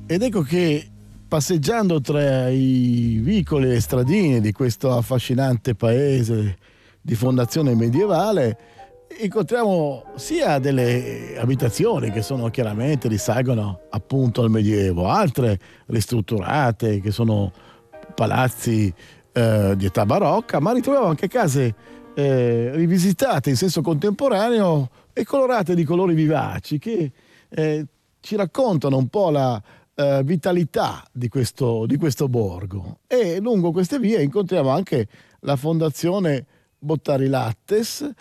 Ed ecco che passeggiando tra i vicoli e stradini di questo affascinante paese di fondazione medievale incontriamo sia delle abitazioni che sono chiaramente risalgono appunto al Medioevo, altre ristrutturate che sono palazzi di età barocca, ma ritroviamo anche case rivisitate in senso contemporaneo e colorate di colori vivaci che ci raccontano un po' la vitalità di questo borgo. E lungo queste vie incontriamo anche la Fondazione Bottari Lattes,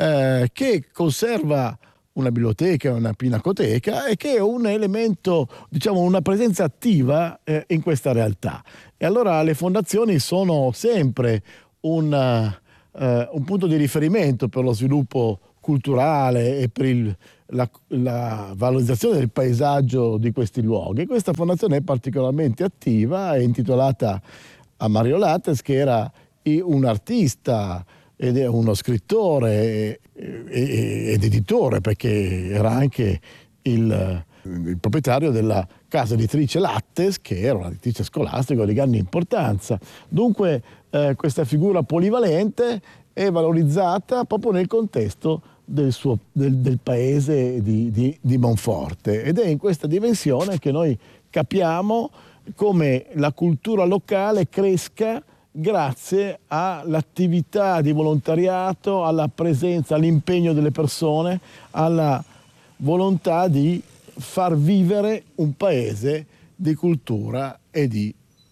che conserva una biblioteca, una pinacoteca e che è un elemento, diciamo, una presenza attiva in questa realtà. E allora le fondazioni sono sempre un punto di riferimento per lo sviluppo culturale e per la valorizzazione del paesaggio di questi luoghi. Questa fondazione è particolarmente attiva, è intitolata a Mario Lattes, che era un artista ed è uno scrittore ed editore, perché era anche il proprietario della casa editrice Lattes, che era un'editrice scolastica di grande importanza. Dunque questa figura polivalente è valorizzata proprio nel contesto del paese di Monforte, ed è in questa dimensione che noi capiamo come la cultura locale cresca grazie all'attività di volontariato, alla presenza, all'impegno delle persone, alla volontà di far vivere un paese di cultura e di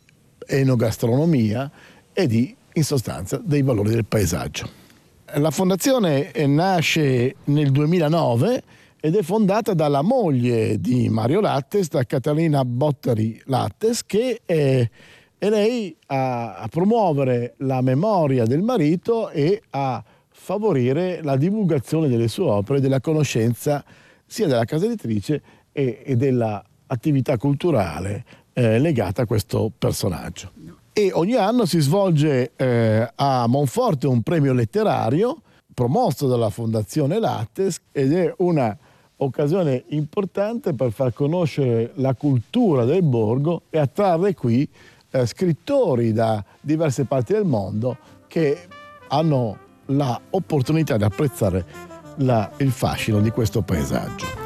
enogastronomia e in sostanza dei valori del paesaggio. La fondazione nasce nel 2009 ed è fondata dalla moglie di Mario Lattes, da Catalina Bottari Lattes, che è lei a promuovere la memoria del marito e a favorire la divulgazione delle sue opere, della conoscenza sia della casa editrice e dell'attività culturale legata a questo personaggio. E ogni anno si svolge a Monforte un premio letterario promosso dalla Fondazione Lattes, ed è una occasione importante per far conoscere la cultura del borgo e attrarre qui scrittori da diverse parti del mondo che hanno l'opportunità di apprezzare il fascino di questo paesaggio.